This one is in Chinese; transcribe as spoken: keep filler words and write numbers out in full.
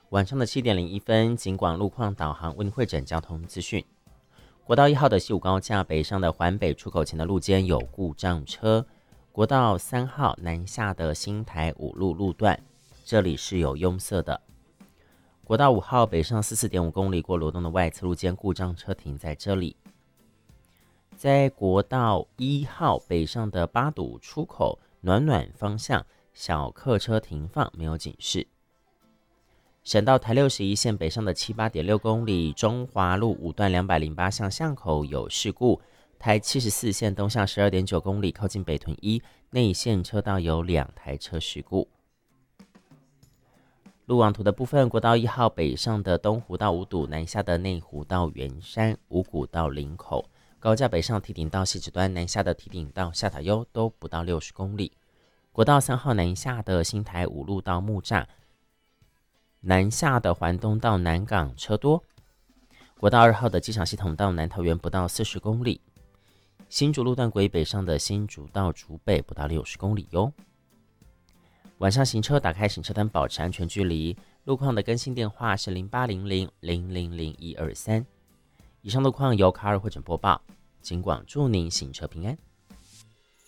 晚上的七点零一分，警广路况导航为您汇整交通资讯。国道一号的西武高架北上的环北出口前的路肩有故障车，国道三号南下的新台五路路段，这里是有拥塞的。国道五号北上 四十四点五 公里过罗东的外侧路肩故障车停在这里。在国道一号北上的八堵出口暖暖方向，小客车停放没有警示。省道台六十一线北上的 七十八点六 公里，中华路五段两百零八巷巷口有事故。台七十四线东向 十二点九 公里，靠近北屯一内线车道有两台车事故。路网图的部分，国道一号北上的东湖到五堵，南下的内湖到圆山，五股到林口。高架北上堤顶到汐止端，南下的堤顶到下塔悠都不到六十公里。国道三号南下的新台五路到木栅，南下的环东到南港车多。国道二号的机场系统到南桃园不到四十公里。新竹路段轨北上的新竹到竹北不到六十公里哟。晚上行车打开行车灯，保持安全距离。路况的更新电话是零八零零零零零一二三。以上路况由卡尔汇整播报，警广祝您行车平安。